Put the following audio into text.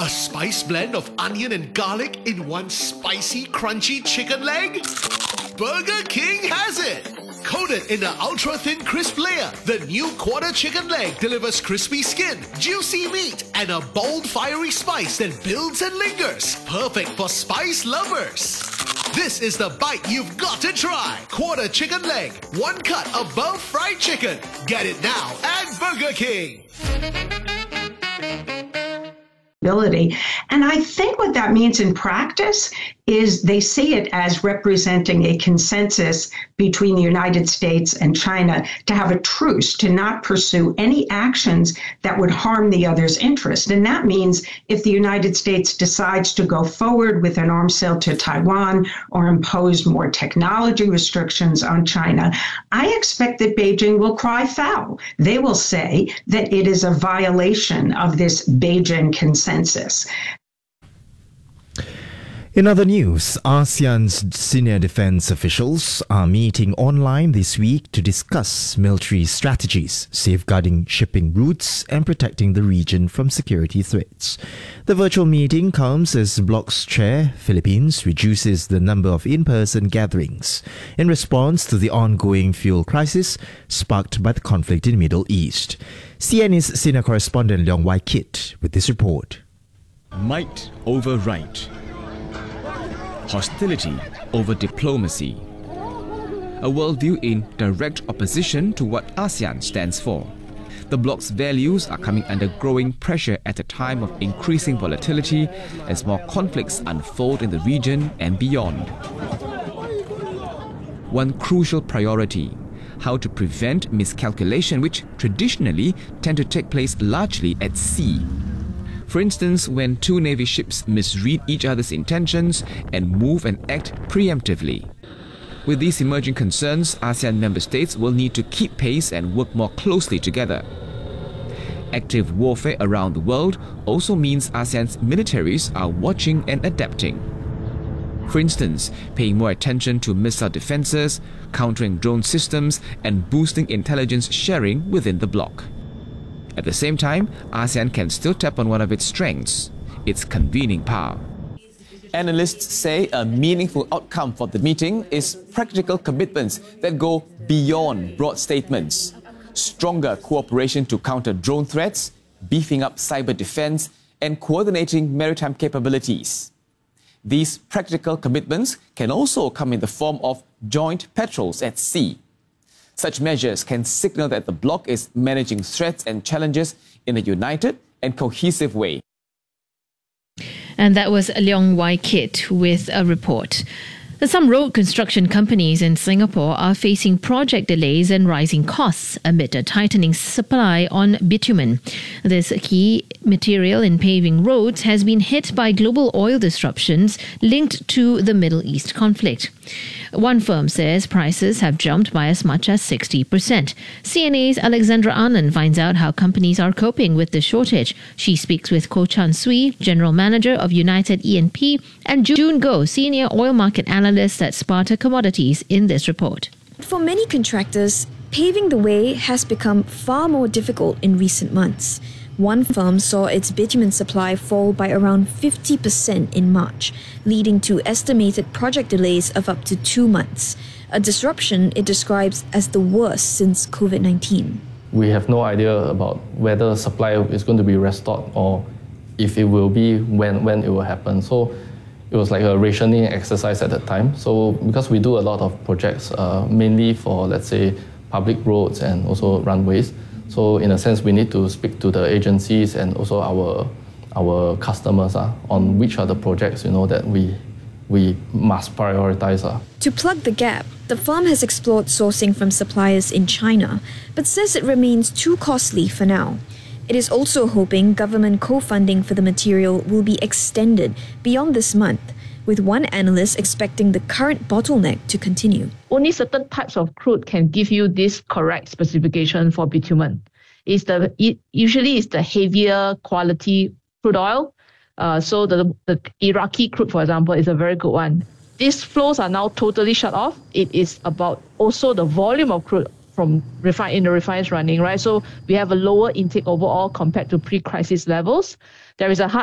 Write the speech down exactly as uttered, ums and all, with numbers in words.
spice blend of onion and garlic in one spicy, crunchy chicken leg? Burger King has it! Coated in an ultra-thin crisp layer, the new quarter chicken leg delivers crispy skin, juicy meat, and a bold, fiery spice that builds and lingers. Perfect for spice lovers. This is the bite you've got to try. Quarter chicken leg, one cut above fried chicken. Get it now at Burger King. And I think what that means in practice is they see it as representing a consensus between the United States and China to have a truce, to not pursue any actions that would harm the other's interest. And that means if the United States decides to go forward with an arms sale to Taiwan or impose more technology restrictions on China, I expect that Beijing will cry foul. They will say that it is a violation of this Beijing consensus. In other news, ASEAN's senior defense officials are meeting online this week to discuss military strategies, safeguarding shipping routes and protecting the region from security threats. The virtual meeting comes as bloc's chair, Philippines, reduces the number of in-person gatherings in response to the ongoing fuel crisis sparked by the conflict in the Middle East. C N A's senior correspondent Leong Wai Kit with this report. Might over right. Hostility over diplomacy. A worldview in direct opposition to what ASEAN stands for. The bloc's values are coming under growing pressure at a time of increasing volatility as more conflicts unfold in the region and beyond. One crucial priority: how to prevent miscalculation, which traditionally tend to take place largely at sea. For instance, when two Navy ships misread each other's intentions and move and act preemptively. With these emerging concerns, ASEAN member states will need to keep pace and work more closely together. Active warfare around the world also means ASEAN's militaries are watching and adapting. For instance, paying more attention to missile defenses, countering drone systems, and boosting intelligence sharing within the bloc. At the same time, ASEAN can still tap on one of its strengths: its convening power. Analysts say a meaningful outcome for the meeting is practical commitments that go beyond broad statements. Stronger cooperation to counter drone threats, beefing up cyber defense, and coordinating maritime capabilities. These practical commitments can also come in the form of joint patrols at sea. Such measures can signal that the bloc is managing threats and challenges in a united and cohesive way. And that was Leong Wai Kit with a report. Some road construction companies in Singapore are facing project delays and rising costs amid a tightening supply on bitumen. This key material in paving roads has been hit by global oil disruptions linked to the Middle East conflict. One firm says prices have jumped by as much as sixty percent. C N A's Alexandra Anand finds out how companies are coping with the shortage. She speaks with Ko Chan Sui, General Manager of United E and P, and June Goh, Senior Oil Market Analyst at Sparta Commodities, in this report. For many contractors, paving the way has become far more difficult in recent months. One firm saw its bitumen supply fall by around fifty percent in March, leading to estimated project delays of up to two months, a disruption it describes as the worst since COVID nineteen. We have no idea about whether supply is going to be restored or if it will be, when, when it will happen. So it was like a rationing exercise at the time. So because we do a lot of projects, uh, mainly for, let's say, public roads and also runways, so in a sense, we need to speak to the agencies and also our our customers uh, on which are the projects, you know, that we we must prioritize. Uh. To plug the gap, the firm has explored sourcing from suppliers in China, but says it remains too costly for now. It is also hoping government co-funding for the material will be extended beyond this month, with one analyst expecting the current bottleneck to continue. Only certain types of crude can give you this correct specification for bitumen. It's the, it usually it's the heavier quality crude oil. Uh, so the, the Iraqi crude, for example, is a very good one. These flows are now totally shut off. It is about also the volume of crude from refine in the refineries running, right? So we have a lower intake overall compared to pre-crisis levels. There is a high